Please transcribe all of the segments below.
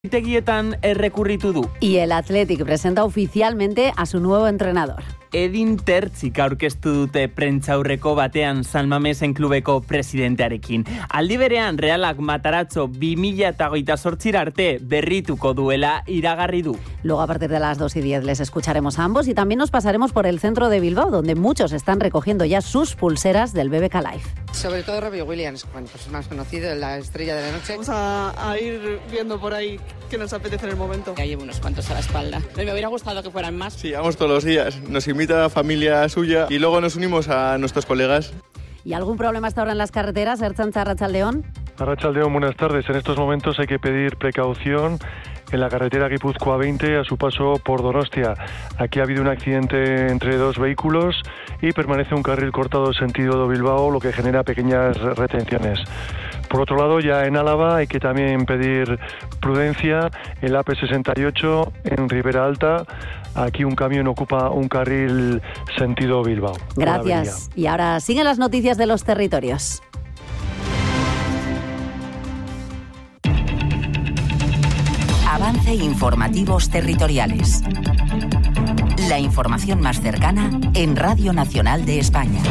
Tegietan errekurritu du. Y el Athletic presenta oficialmente a su nuevo entrenador. Edin Tertzik aurkeztu dute prentsaurreko batean San Mamesen klubeko presidentearekin. Aldi berean Realak Matarazzo 2028 arte berrituko duela iragarri du. Luego a partir de las 2:10 les escucharemos a ambos y también nos pasaremos por el centro de Bilbao, donde muchos están recogiendo ya sus pulseras del BBK Live. Sobre todo Robbie Williams, bueno, pues más conocido, la estrella de la noche. Vamos a ir viendo por ahí qué nos apetece en el momento. Ya llevo unos cuantos a la espalda. Me hubiera gustado que fueran más. Sí, vamos todos los días. Nos invita a familia suya y luego nos unimos a nuestros colegas. ¿Y algún problema hasta ahora en las carreteras? Ertzaintza, Arratsaldeon. Arratsaldeon, buenas tardes. En estos momentos hay que pedir precaución en la carretera Guipúzcoa 20 a su paso por Donostia. Aquí ha habido un accidente entre dos vehículos y permanece un carril cortado sentido de Bilbao, lo que genera pequeñas retenciones. Por otro lado, ya en Álava hay que también pedir prudencia en la AP68 en Ribera Alta. Aquí un camión ocupa un carril sentido Bilbao. Gracias. Y ahora siguen las noticias de los territorios. Avance Informativos Territoriales. La información más cercana en Radio Nacional de España.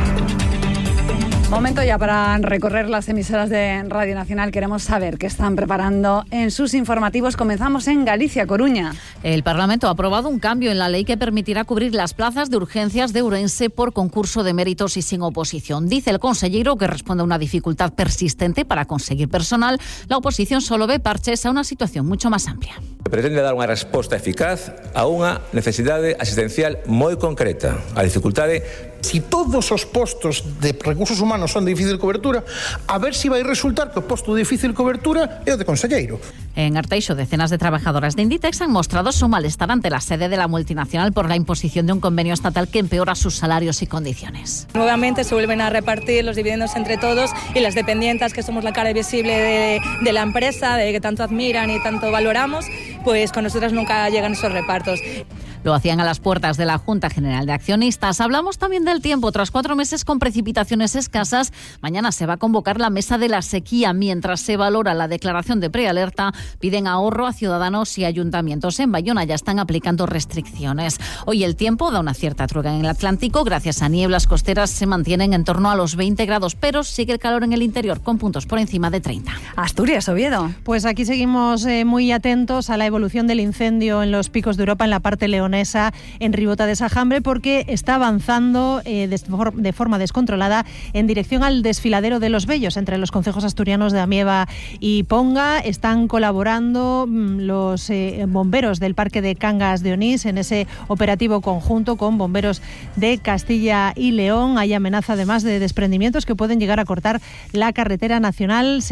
Momento ya para recorrer las emisoras de Radio Nacional. Queremos saber qué están preparando en sus informativos. Comenzamos en Galicia, Coruña. El Parlamento ha aprobado un cambio en la ley que permitirá cubrir las plazas de urgencias de Ourense por concurso de méritos y sin oposición. Dice el consellero que responde a una dificultad persistente para conseguir personal. La oposición solo ve parches a una situación mucho más amplia. Pretende dar unha resposta eficaz a unha necesidade asistencial moi concreta. A dificultade, si todos os postos de recursos humanos son de difícil cobertura, a ver si vai resultar que o posto de difícil cobertura é o de conselleiro. En Arteixo, decenas de trabajadoras de Inditex han mostrado su malestar ante la sede de la multinacional por la imposición de un convenio estatal que empeora sus salarios y condiciones. Nuevamente se vuelven a repartir los dividendos entre todos y las dependientes, que somos la cara visible de la empresa, de que tanto admiran y tanto valoramos, pues con nosotras nunca llegan esos repartos. Lo hacían a las puertas de la Junta General de Accionistas. Hablamos también del tiempo. Tras 4 meses con precipitaciones escasas, mañana se va a convocar la mesa de la sequía. Mientras se valora la declaración de prealerta, piden ahorro a ciudadanos y ayuntamientos. En Bayona ya están aplicando restricciones. Hoy el tiempo da una cierta tregua en el Atlántico. Gracias a nieblas costeras se mantienen en torno a los 20 grados, pero sigue el calor en el interior con puntos por encima de 30. Asturias, Oviedo. Pues aquí seguimos muy atentos a la evolución del incendio en los Picos de Europa, en la parte leonesa, en Ribota de Sajambre, porque está avanzando de forma descontrolada en dirección al desfiladero de Los Bellos. Entre los concejos asturianos de Amieva y Ponga están colaborando los bomberos del Parque de Cangas de Onís en ese operativo conjunto con bomberos de Castilla y León. Hay amenaza además de desprendimientos que pueden llegar a cortar la carretera nacional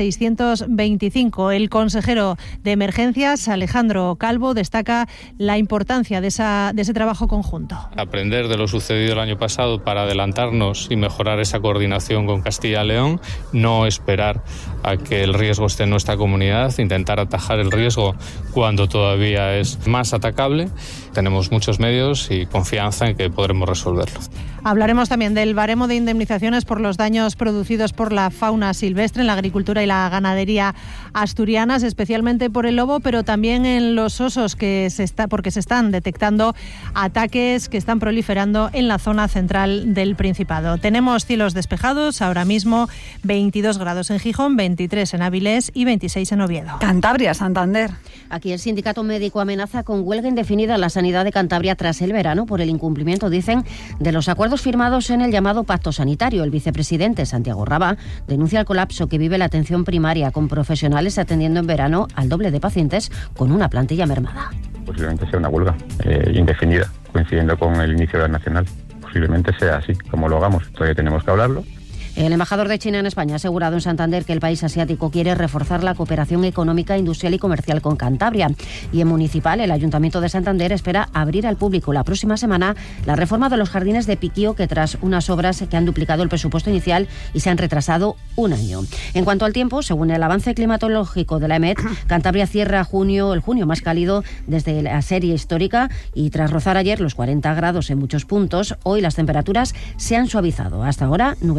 625. El consejero de Emergencias, Alejandro Calvo, destaca la importancia de ese trabajo conjunto. Aprender de lo sucedido el año pasado para adelantarnos y mejorar esa coordinación con Castilla y León, no esperar a que el riesgo esté en nuestra comunidad, intentar atajar el riesgo cuando todavía es más atacable. Tenemos muchos medios y confianza en que podremos resolverlo. Hablaremos también del baremo de indemnizaciones por los daños producidos por la fauna silvestre en la agricultura y la ganadería asturianas, especialmente por el lobo, pero también en los osos, porque se están detectando ataques que están proliferando en la zona central del Principado. Tenemos cielos despejados, ahora mismo 22 grados en Gijón, 23 en Avilés y 26 en Oviedo. Cantabria, Santander. Aquí el sindicato médico amenaza con huelga indefinida en la sanidad de Cantabria tras el verano por el incumplimiento, dicen, de los acuerdos firmados en el llamado Pacto Sanitario. El vicepresidente Santiago Rabá denuncia el colapso que vive la atención primaria, con profesionales atendiendo en verano al doble de pacientes con una plantilla mermada. Posiblemente sea una huelga indefinida, coincidiendo con el inicio de la nacional. Posiblemente sea así, como lo hagamos. Todavía tenemos que hablarlo. El embajador de China en España ha asegurado en Santander que el país asiático quiere reforzar la cooperación económica, industrial y comercial con Cantabria. Y en municipal, el Ayuntamiento de Santander espera abrir al público la próxima semana la reforma de los jardines de Piquío, que tras unas obras que han duplicado el presupuesto inicial y se han retrasado un año. En cuanto al tiempo, según el avance climatológico de la EMET, Cantabria cierra el junio más cálido desde la serie histórica, y tras rozar ayer los 40 grados en muchos puntos, hoy las temperaturas se han suavizado. Hasta ahora, nubes y claros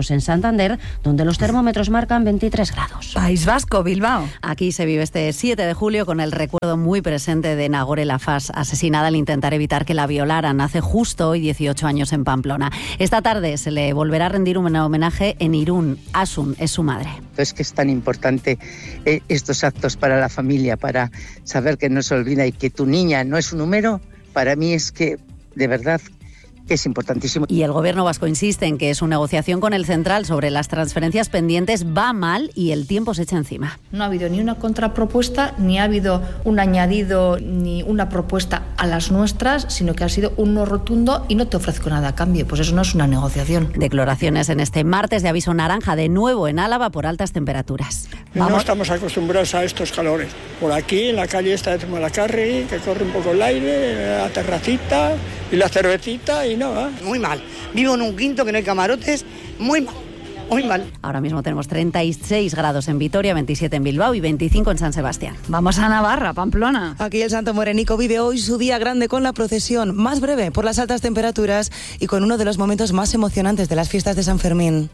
grados en Santander, donde los termómetros marcan 23 grados. País Vasco, Bilbao. Aquí se vive este 7 de julio con el recuerdo muy presente de Nagore Laffas, asesinada al intentar evitar que la violaran hace justo hoy 18 años en Pamplona. Esta tarde se le volverá a rendir un homenaje en Irún. Asun es su madre. Es que es tan importante estos actos para la familia, para saber que no se olvida y que tu niña no es un número. Para mí es que, de verdad, es importantísimo. Y el gobierno vasco insiste en que su negociación con el central sobre las transferencias pendientes va mal y el tiempo se echa encima. No ha habido ni una contrapropuesta, ni ha habido un añadido, ni una propuesta a las nuestras, sino que ha sido un no rotundo y no te ofrezco nada a cambio. Pues eso no es una negociación. Declaraciones en este martes de aviso naranja de nuevo en Álava por altas temperaturas. No estamos acostumbrados a estos calores. Por aquí, en la calle esta de Zumalacárregui, que corre un poco el aire, la terracita y la cervecita y nada. Muy mal. Vivo en un quinto que no hay camarotes. Muy mal. Muy mal. Ahora mismo tenemos 36 grados en Vitoria, 27 en Bilbao y 25 en San Sebastián. Vamos a Navarra, Pamplona. Aquí el Santo Morenico vive hoy su día grande con la procesión, más breve por las altas temperaturas y con uno de los momentos más emocionantes de las fiestas de San Fermín.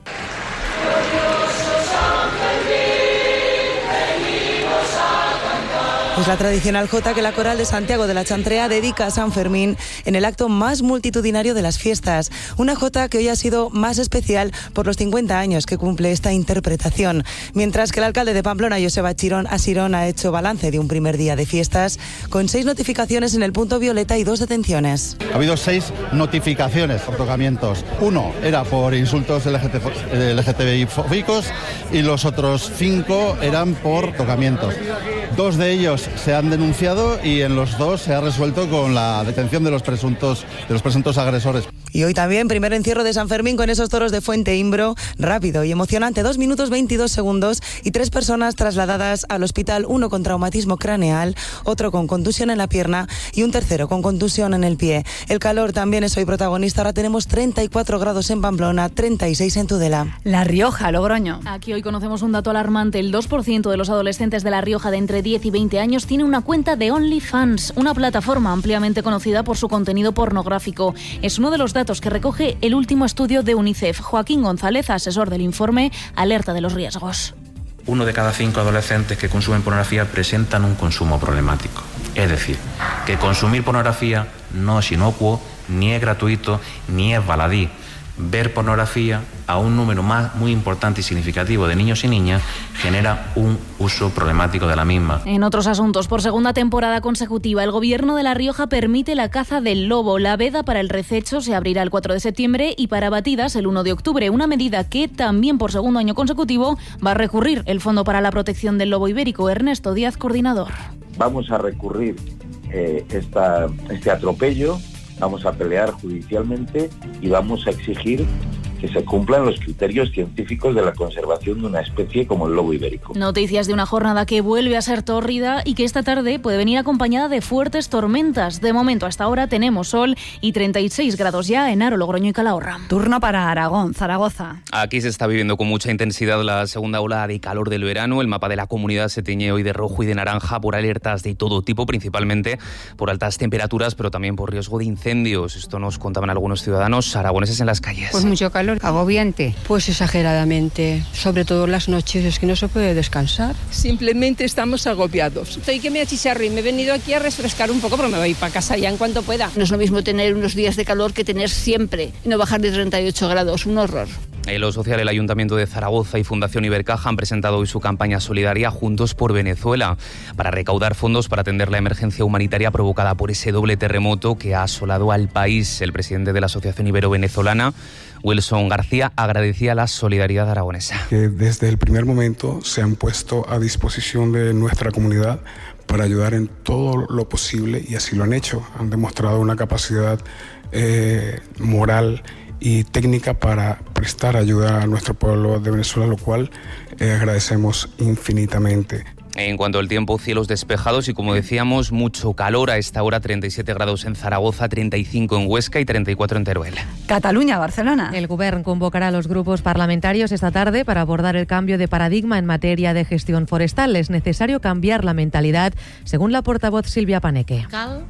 Es la tradicional jota que la Coral de Santiago de la Chantrea dedica a San Fermín en el acto más multitudinario de las fiestas. Una jota que hoy ha sido más especial por los 50 años que cumple esta interpretación. Mientras que el alcalde de Pamplona, Joseba Asirón, ha hecho balance de un primer día de fiestas con 6 notificaciones en el punto violeta y 2 detenciones. Ha habido 6 notificaciones por tocamientos. 1 era por insultos LGTBI fóbicos y los otros 5 eran por tocamientos. 2 de ellos se han denunciado y en los 2 se ha resuelto con la detención de los presuntos agresores. Y hoy también, primer encierro de San Fermín con esos toros de Fuente Imbro, rápido y emocionante, 2 minutos 22 segundos y 3 personas trasladadas al hospital, 1 con traumatismo craneal, otro con contusión en la pierna y un tercero con contusión en el pie. El calor también es hoy protagonista, ahora tenemos 34 grados en Pamplona, 36 en Tudela. La Rioja, Logroño. Aquí hoy conocemos un dato alarmante, el 2% de los adolescentes de La Rioja de entre 10 y 20 años tiene una cuenta de OnlyFans, una plataforma ampliamente conocida por su contenido pornográfico. Es uno de los datos que recoge el último estudio de UNICEF. Joaquín González, asesor del informe, alerta de los riesgos. 1 de cada 5 adolescentes que consumen pornografía presentan un consumo problemático. Es decir, que consumir pornografía no es inocuo, ni es gratuito, ni es baladí. Ver pornografía a un número muy importante y significativo de niños y niñas genera un uso problemático de la misma. En otros asuntos, por segunda temporada consecutiva, el gobierno de La Rioja permite la caza del lobo. La veda para el rececho se abrirá el 4 de septiembre y para batidas el 1 de octubre, una medida que también por segundo año consecutivo va a recurrir el Fondo para la Protección del Lobo Ibérico. Ernesto Díaz, coordinador. Vamos a recurrir este atropello. Vamos a pelear judicialmente y vamos a exigir que se cumplan los criterios científicos de la conservación de una especie como el lobo ibérico. Noticias de una jornada que vuelve a ser tórrida y que esta tarde puede venir acompañada de fuertes tormentas. De momento, hasta ahora tenemos sol y 36 grados ya en Haro, Logroño y Calahorra. Turno para Aragón, Zaragoza. Aquí se está viviendo con mucha intensidad la segunda ola de calor del verano. El mapa de la comunidad se tiñe hoy de rojo y de naranja por alertas de todo tipo, principalmente por altas temperaturas, pero también por riesgo de incendios. Esto nos contaban algunos ciudadanos aragoneses en las calles. Pues mucho calor. ¿Agobiante? Pues exageradamente. Sobre todo las noches, es que no se puede descansar. Simplemente estamos agobiados. Estoy que me achicharro y me he venido aquí a refrescar un poco, pero me voy para casa ya en cuanto pueda. No es lo mismo tener unos días de calor que tener siempre y no bajar de 38 grados. Un horror. En lo social, el Ayuntamiento de Zaragoza y Fundación Ibercaja han presentado hoy su campaña solidaria Juntos por Venezuela para recaudar fondos para atender la emergencia humanitaria provocada por ese doble terremoto que ha asolado al país. El presidente de la Asociación Ibero-Venezolana, Wilson García, agradecía la solidaridad aragonesa. Que desde el primer momento se han puesto a disposición de nuestra comunidad para ayudar en todo lo posible y así lo han hecho. Han demostrado una capacidad moral y técnica para prestar ayuda a nuestro pueblo de Venezuela, lo cual agradecemos infinitamente. En cuanto al tiempo, cielos despejados y, como decíamos, mucho calor. A esta hora 37 grados en Zaragoza, 35 en Huesca y 34 en Teruel. Cataluña, Barcelona. El Govern convocará a los grupos parlamentarios esta tarde para abordar el cambio de paradigma en materia de gestión forestal. Es necesario cambiar la mentalidad, según la portavoz Silvia Paneque.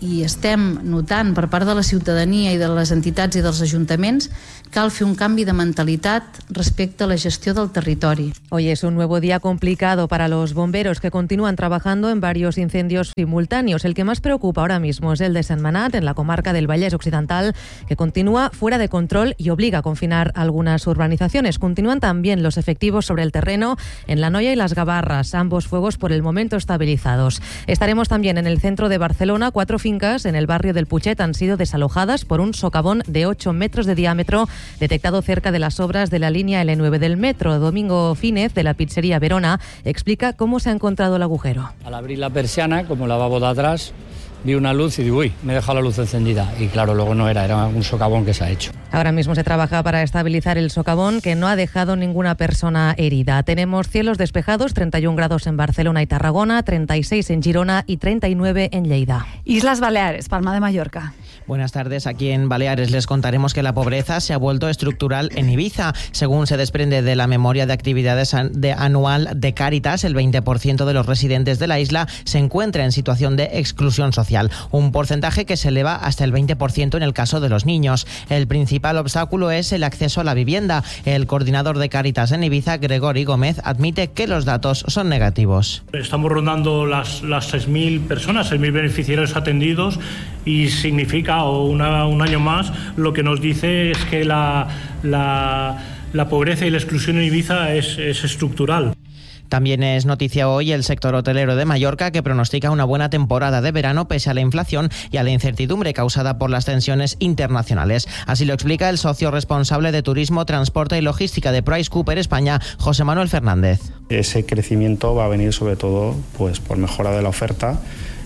i estem notant per part de la ciutadania i de les entitats i dels ajuntaments, cal fer un canvi de mentalitat respecte a la gestió del territori. Hoy es un nuevo día complicado para los bomberos que continúan trabajando en varios incendios simultáneos. El que más preocupa ahora mismo es el de Sentmenat, en la comarca del Vallès Occidental, que continúa fuera de control y obliga a confinar algunas urbanizaciones. Continúan también los efectivos sobre el terreno en La Noia y Las Gavarras, ambos fuegos por el momento estabilizados. Estaremos también en el centro de Barcelona. 4 fincas en el barrio del Putxet han sido desalojadas por un socavón de 8 metros de diámetro detectado cerca de las obras de la línea L9 del metro. Domingo Fínez, de la pizzería Verona, explica cómo se ha encontrado el agujero. Al abrir la persiana, como lavabo de atrás, vi una luz y digo, uy, me he dejado la luz encendida. Y claro, luego no era un socavón que se ha hecho. Ahora mismo se trabaja para estabilizar el socavón, que no ha dejado ninguna persona herida. Tenemos cielos despejados, 31 grados en Barcelona y Tarragona, 36 en Girona y 39 en Lleida. Islas Baleares, Palma de Mallorca. Buenas tardes. Aquí en Baleares les contaremos que la pobreza se ha vuelto estructural en Ibiza. Según se desprende de la memoria de actividades anual de Cáritas, el 20% de los residentes de la isla se encuentra en situación de exclusión social, un porcentaje que se eleva hasta el 20% en el caso de los niños. El principal obstáculo es el acceso a la vivienda. El coordinador de Cáritas en Ibiza, Gregori Gómez, admite que los datos son negativos. Estamos rondando las 6.000 personas, 6.000 beneficiarios atendidos, y significa, o un año más, lo que nos dice es que la pobreza y la exclusión en Ibiza es estructural. También es noticia hoy el sector hotelero de Mallorca, que pronostica una buena temporada de verano pese a la inflación y a la incertidumbre causada por las tensiones internacionales. Así lo explica el socio responsable de Turismo, Transporte y Logística de PriceCooper España, José Manuel Fernández. Ese crecimiento va a venir sobre todo pues por mejora de la oferta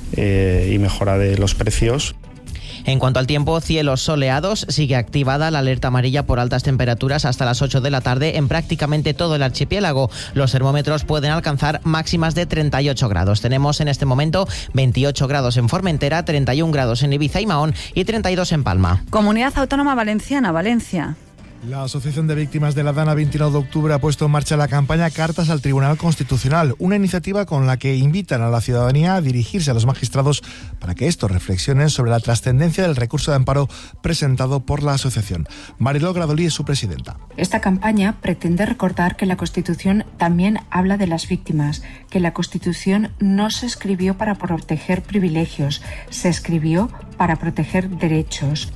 y mejora de los precios. En cuanto al tiempo, cielos soleados, sigue activada la alerta amarilla por altas temperaturas hasta las 8 de la tarde en prácticamente todo el archipiélago. Los termómetros pueden alcanzar máximas de 38 grados. Tenemos en este momento 28 grados en Formentera, 31 grados en Ibiza y Mahón y 32 en Palma. Comunidad Autónoma Valenciana, Valencia. La Asociación de Víctimas de la Dana 29 de octubre ha puesto en marcha la campaña Cartas al Tribunal Constitucional, una iniciativa con la que invitan a la ciudadanía a dirigirse a los magistrados para que estos reflexionen sobre la trascendencia del recurso de amparo presentado por la asociación. Mariló Gradolí es su presidenta. Esta campaña pretende recordar que la Constitución también habla de las víctimas, que la Constitución no se escribió para proteger privilegios, se escribió para proteger derechos.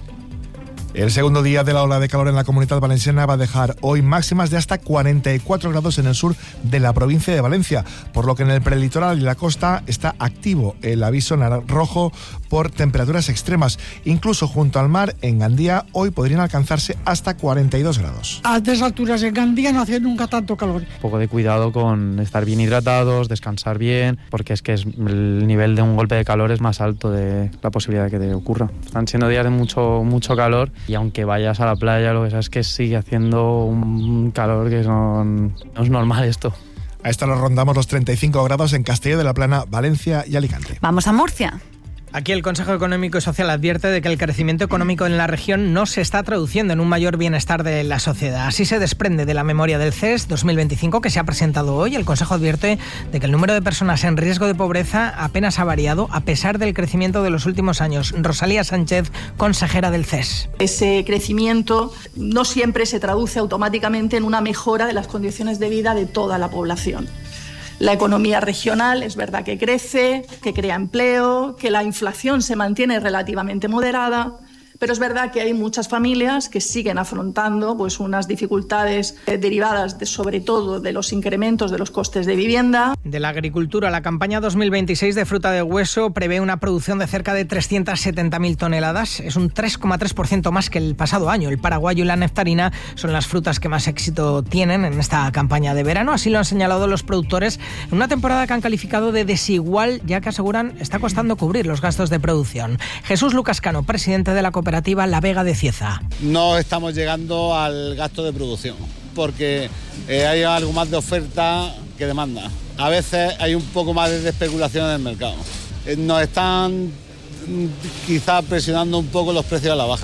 El segundo día de la ola de calor en la Comunidad Valenciana va a dejar hoy máximas de hasta 44 grados en el sur de la provincia de Valencia, por lo que en el prelitoral y la costa está activo el aviso rojo por temperaturas extremas. Incluso junto al mar, en Gandía, hoy podrían alcanzarse hasta 42 grados. A estas alturas en Gandía no hace nunca tanto calor. Un poco de cuidado con estar bien hidratados, descansar bien, porque es que el nivel de un golpe de calor es más alto de la posibilidad de que te ocurra. Están siendo días de mucho calor. Y aunque vayas a la playa, lo que sabes es que sigue haciendo un calor que no es normal esto. A esta hora rondamos los 35 grados en Castelló de la Plana, Valencia y Alicante. Vamos a Murcia. Aquí el Consejo Económico y Social advierte de que el crecimiento económico en la región no se está traduciendo en un mayor bienestar de la sociedad. Así se desprende de la memoria del CES 2025 que se ha presentado hoy. El Consejo advierte de que el número de personas en riesgo de pobreza apenas ha variado a pesar del crecimiento de los últimos años. Rosalía Sánchez, consejera del CES. Ese crecimiento no siempre se traduce automáticamente en una mejora de las condiciones de vida de toda la población. La economía regional es verdad que crece, que crea empleo, que la inflación se mantiene relativamente moderada, pero es verdad que hay muchas familias que siguen afrontando pues, unas dificultades derivadas sobre todo de los incrementos de los costes de vivienda. De la agricultura, la campaña 2026 de fruta de hueso prevé una producción de cerca de 370.000 toneladas. Es un 3,3% más que el pasado año. El paraguayo y la nectarina son las frutas que más éxito tienen en esta campaña de verano. Así lo han señalado los productores en una temporada que han calificado de desigual, ya que aseguran está costando cubrir los gastos de producción. Jesús Lucas Cano, presidente de la cooperativa La Vega de Cieza. No estamos llegando al gasto de producción porque hay algo más de oferta que demanda. A veces hay un poco más de especulación en el mercado. Nos están quizás presionando un poco los precios a la baja.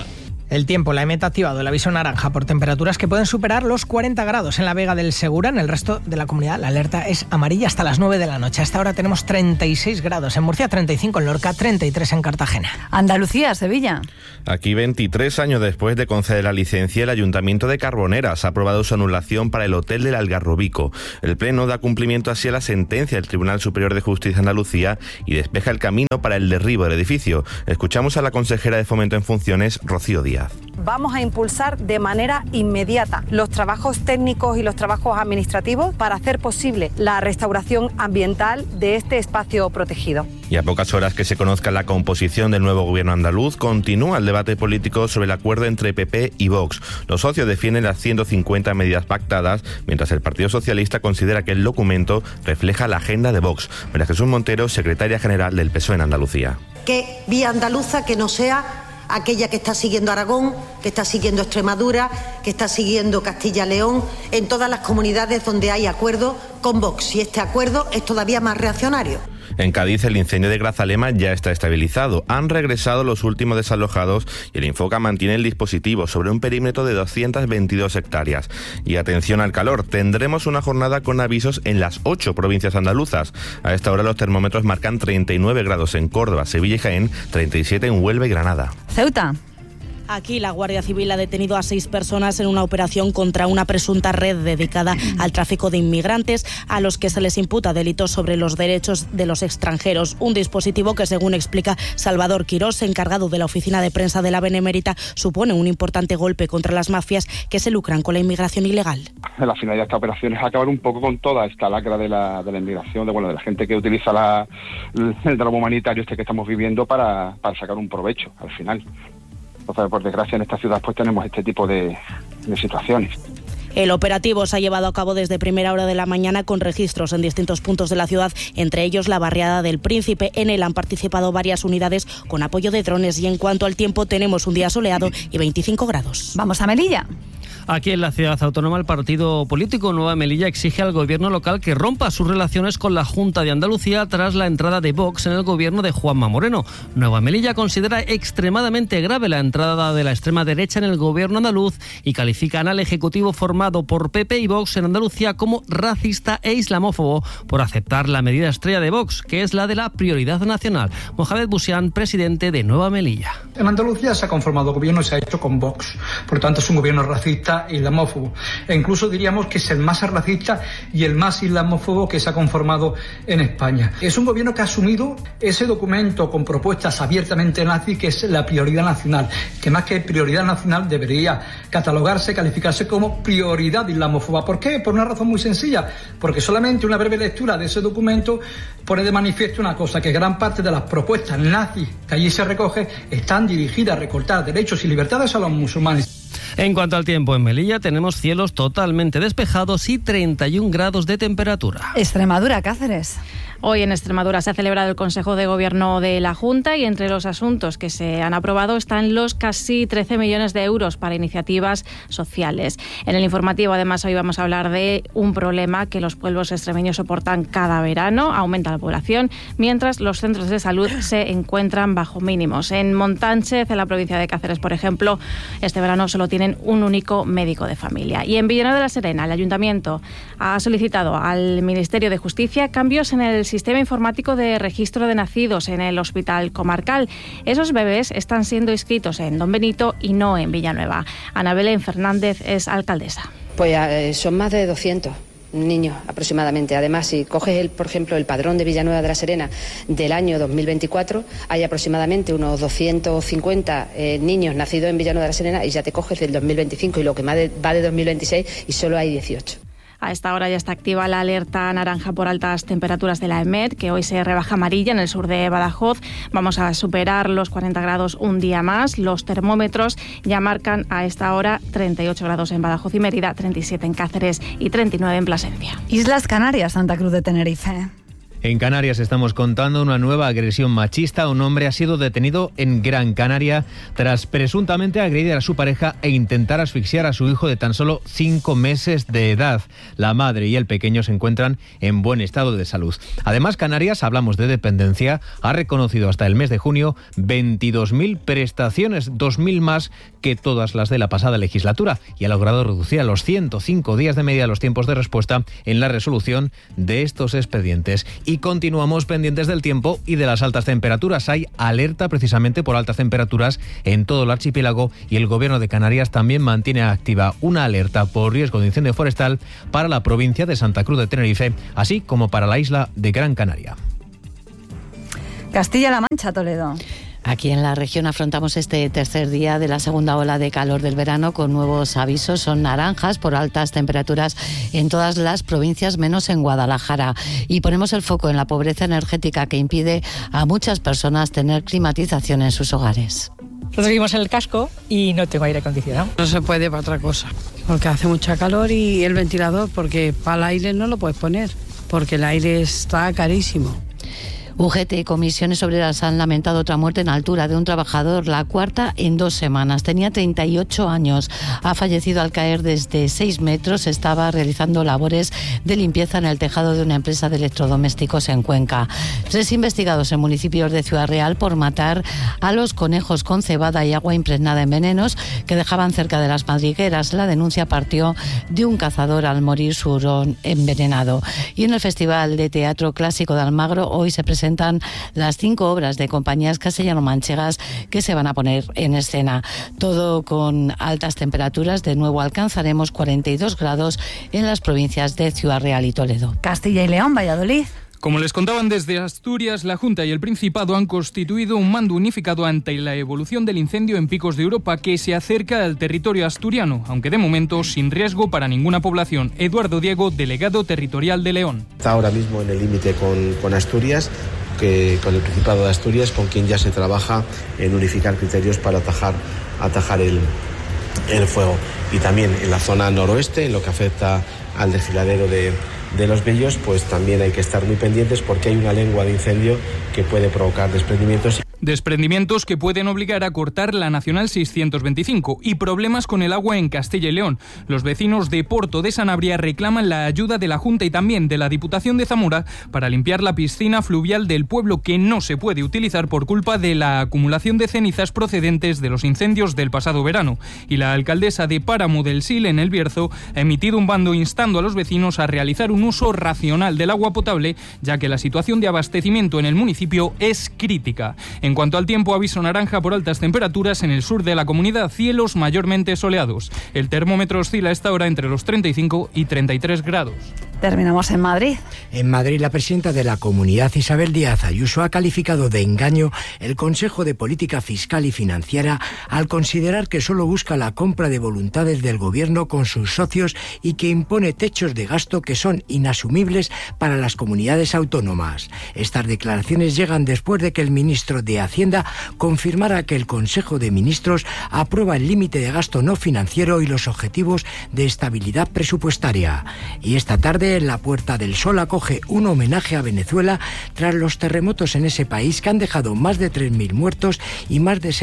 El tiempo, la EMET ha activado el aviso naranja por temperaturas que pueden superar los 40 grados en la Vega del Segura. En el resto de la comunidad la alerta es amarilla hasta las 9 de la noche. Hasta ahora tenemos 36 grados en Murcia, 35 en Lorca, 33 en Cartagena. Andalucía, Sevilla. Aquí 23 años después de conceder la licencia, el Ayuntamiento de Carboneras ha aprobado su anulación para el Hotel del Algarrobico. El Pleno da cumplimiento así a la sentencia del Tribunal Superior de Justicia de Andalucía y despeja el camino para el derribo del edificio. Escuchamos a la consejera de Fomento en funciones, Rocío Díaz. Vamos a impulsar de manera inmediata los trabajos técnicos y los trabajos administrativos para hacer posible la restauración ambiental de este espacio protegido. Y a pocas horas que se conozca la composición del nuevo gobierno andaluz, continúa el debate político sobre el acuerdo entre PP y Vox. Los socios defienden las 150 medidas pactadas, mientras el Partido Socialista considera que el documento refleja la agenda de Vox. María Jesús Montero, secretaria general del PSOE en Andalucía. ¿Qué vía andaluza que no sea aquella que está siguiendo Aragón, que está siguiendo Extremadura, que está siguiendo Castilla-León, en todas las comunidades donde hay acuerdo con Vox? Y este acuerdo es todavía más reaccionario. En Cádiz, el incendio de Grazalema ya está estabilizado. Han regresado los últimos desalojados y el Infoca mantiene el dispositivo sobre un perímetro de 222 hectáreas. Y atención al calor, tendremos una jornada con avisos en las 8 provincias andaluzas. A esta hora los termómetros marcan 39 grados en Córdoba, Sevilla y Jaén, 37 en Huelva y Granada. Ceuta. Aquí la Guardia Civil ha detenido a 6 personas en una operación contra una presunta red dedicada al tráfico de inmigrantes, a los que se les imputa delitos sobre los derechos de los extranjeros. Un dispositivo que, según explica Salvador Quirós, encargado de la oficina de prensa de la Benemérita, supone un importante golpe contra las mafias que se lucran con la inmigración ilegal. La finalidad de esta operación es acabar un poco con toda esta lacra de la inmigración, de la gente que utiliza el drama humanitario que estamos viviendo para sacar un provecho al final. Entonces, por desgracia, en esta ciudad pues tenemos este tipo de situaciones. El operativo se ha llevado a cabo desde primera hora de la mañana con registros en distintos puntos de la ciudad, entre ellos la barriada del Príncipe. En él han participado varias unidades con apoyo de drones y en cuanto al tiempo tenemos un día soleado y 25 grados. Vamos a Melilla. Aquí en la ciudad autónoma, el partido político Nueva Melilla exige al gobierno local que rompa sus relaciones con la Junta de Andalucía tras la entrada de Vox en el gobierno de Juanma Moreno. Nueva Melilla considera extremadamente grave la entrada de la extrema derecha en el gobierno andaluz y califican al ejecutivo formado por PP y Vox en Andalucía como racista e islamófobo por aceptar la medida estrella de Vox, que es la de la prioridad nacional. Mohamed Busián, presidente de Nueva Melilla. En Andalucía se ha conformado gobierno y se ha hecho con Vox. Por tanto, es un gobierno racista e islamófobo. E incluso diríamos que es el más racista y el más islamófobo que se ha conformado en España. Es un gobierno que ha asumido ese documento con propuestas abiertamente nazis, que es la prioridad nacional, que más que prioridad nacional debería catalogarse, calificarse como prioridad islamófoba. ¿Por qué? Por una razón muy sencilla, porque solamente una breve lectura de ese documento pone de manifiesto una cosa, que gran parte de las propuestas nazis que allí se recoge están dirigidas a recortar derechos y libertades a los musulmanes. En cuanto al tiempo, en Melilla tenemos cielos totalmente despejados y 31 grados de temperatura. Extremadura, Cáceres. Hoy en Extremadura se ha celebrado el Consejo de Gobierno de la Junta y entre los asuntos que se han aprobado están los casi 13 millones de euros para iniciativas sociales. En el informativo, además, hoy vamos a hablar de un problema que los pueblos extremeños soportan cada verano. Aumenta la población, mientras los centros de salud se encuentran bajo mínimos. En Montánchez, en la provincia de Cáceres, por ejemplo, este verano solo tienen un único médico de familia. Y en Villanueva de la Serena, el Ayuntamiento ha solicitado al Ministerio de Justicia cambios en el sistema informático de registro de nacidos en el Hospital Comarcal. Esos bebés están siendo inscritos en Don Benito y no en Villanueva. Ana Belén Fernández es alcaldesa. Pues son más de 200 niños aproximadamente. Además, si coges, por ejemplo, el padrón de Villanueva de la Serena del año 2024, hay aproximadamente unos 250 niños nacidos en Villanueva de la Serena, y ya te coges del 2025 y lo que va de 2026 y solo hay 18. A esta hora ya está activa la alerta naranja por altas temperaturas de la EMET, que hoy se rebaja amarilla en el sur de Badajoz. Vamos a superar los 40 grados un día más. Los termómetros ya marcan a esta hora 38 grados en Badajoz y Mérida, 37 en Cáceres y 39 en Plasencia. Islas Canarias, Santa Cruz de Tenerife. En Canarias estamos contando una nueva agresión machista. Un hombre ha sido detenido en Gran Canaria tras presuntamente agredir a su pareja e intentar asfixiar a su hijo de tan solo 5 meses de edad. La madre y el pequeño se encuentran en buen estado de salud. Además, Canarias, hablamos de dependencia, ha reconocido hasta el mes de junio 22.000 prestaciones, 2.000 más que todas las de la pasada legislatura, y ha logrado reducir a los 105 días de media los tiempos de respuesta en la resolución de estos expedientes. Y continuamos pendientes del tiempo y de las altas temperaturas. Hay alerta precisamente por altas temperaturas en todo el archipiélago y el Gobierno de Canarias también mantiene activa una alerta por riesgo de incendio forestal para la provincia de Santa Cruz de Tenerife, así como para la isla de Gran Canaria. Castilla-La Mancha, Toledo. Aquí en la región afrontamos este tercer día de la segunda ola de calor del verano con nuevos avisos. Son naranjas por altas temperaturas en todas las provincias menos en Guadalajara. Y ponemos el foco en la pobreza energética que impide a muchas personas tener climatización en sus hogares. Nosotros vivimos en el casco y no tengo aire acondicionado. No se puede para otra cosa, porque hace mucha calor y el ventilador, porque para el aire no lo puedes poner, porque el aire está carísimo. UGT y comisiones obreras han lamentado otra muerte en altura de un trabajador, la cuarta en 2 semanas. Tenía 38 años. Ha fallecido al caer desde 6 metros. Estaba realizando labores de limpieza en el tejado de una empresa de electrodomésticos en Cuenca. 3 investigados en municipios de Ciudad Real por matar a los conejos con cebada y agua impregnada en venenos que dejaban cerca de las madrigueras. La denuncia partió de un cazador al morir su hurón envenenado. Y en el Festival de Teatro Clásico de Almagro hoy se presentan las 5 obras de compañías castellano-manchegas que se van a poner en escena. Todo con altas temperaturas. De nuevo alcanzaremos 42 grados en las provincias de Ciudad Real y Toledo. Castilla y León, Valladolid. Como les contaban desde Asturias, la Junta y el Principado han constituido un mando unificado ante la evolución del incendio en Picos de Europa que se acerca al territorio asturiano, aunque de momento sin riesgo para ninguna población. Eduardo Diego, delegado territorial de León. Está ahora mismo en el límite con Asturias, con el Principado de Asturias, con quien ya se trabaja en unificar criterios para atajar el fuego. Y también en la zona noroeste, en lo que afecta al desfiladero de Los Bellos, pues también hay que estar muy pendientes porque hay una lengua de incendio que puede provocar desprendimientos. Desprendimientos que pueden obligar a cortar la Nacional 625 y problemas con el agua en Castilla y León. Los vecinos de Porto de Sanabria reclaman la ayuda de la Junta y también de la Diputación de Zamora para limpiar la piscina fluvial del pueblo que no se puede utilizar por culpa de la acumulación de cenizas procedentes de los incendios del pasado verano. Y la alcaldesa de Páramo del Sil, en El Bierzo, ha emitido un bando instando a los vecinos a realizar un uso racional del agua potable, ya que la situación de abastecimiento en el municipio es crítica. En cuanto al tiempo, aviso naranja por altas temperaturas en el sur de la comunidad, cielos mayormente soleados. El termómetro oscila a esta hora entre los 35 y 33 grados. Terminamos en Madrid. En Madrid, la presidenta de la Comunidad, Isabel Díaz Ayuso, ha calificado de engaño el Consejo de Política Fiscal y Financiera al considerar que solo busca la compra de voluntades del Gobierno con sus socios y que impone techos de gasto que son inasumibles para las comunidades autónomas. Estas declaraciones llegan después de que el ministro de Hacienda confirmara que el Consejo de Ministros aprueba el límite de gasto no financiero y los objetivos de estabilidad presupuestaria. Y esta tarde, en la Puerta del Sol acoge un homenaje a Venezuela tras los terremotos en ese país que han dejado más de 3.000 muertos y más de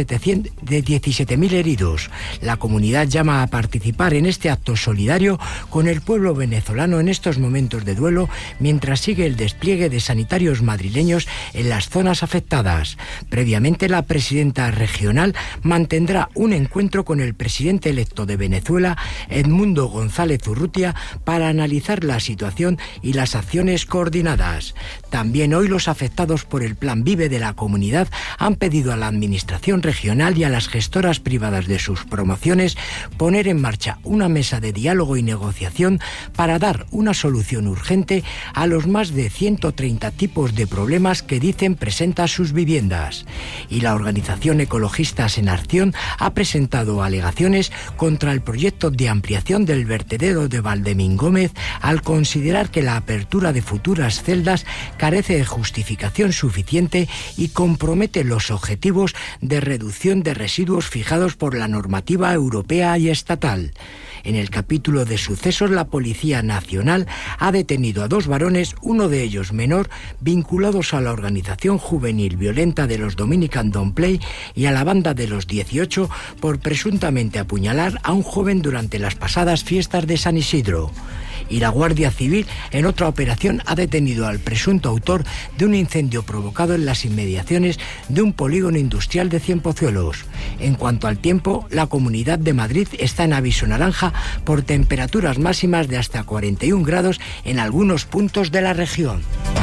17.000 heridos. La comunidad llama a participar en este acto solidario con el pueblo venezolano en estos momentos de duelo, mientras sigue el despliegue de sanitarios madrileños en las zonas afectadas. Previamente, la presidenta regional mantendrá un encuentro con el presidente electo de Venezuela, Edmundo González Urrutia, para analizar la situación y las acciones coordinadas. También hoy los afectados por el Plan Vive de la comunidad han pedido a la administración regional y a las gestoras privadas de sus promociones poner en marcha una mesa de diálogo y negociación para dar una solución urgente a los más de 130 tipos de problemas que dicen presenta sus viviendas. Y la organización Ecologistas en Acción ha presentado alegaciones contra el proyecto de ampliación del vertedero de Valdemín Gómez al considerar que la apertura de futuras celdas carece de justificación suficiente y compromete los objetivos de reducción de residuos fijados por la normativa europea y estatal. En el capítulo de sucesos, la Policía Nacional ha detenido a 2 varones, uno de ellos menor, vinculados a la organización juvenil violenta de los Dominican Don't Play y a la banda de los 18 por presuntamente apuñalar a un joven durante las pasadas fiestas de San Isidro. Y la Guardia Civil, en otra operación, ha detenido al presunto autor de un incendio provocado en las inmediaciones de un polígono industrial de Cienpozuelos. En cuanto al tiempo, la Comunidad de Madrid está en aviso naranja por temperaturas máximas de hasta 41 grados en algunos puntos de la región.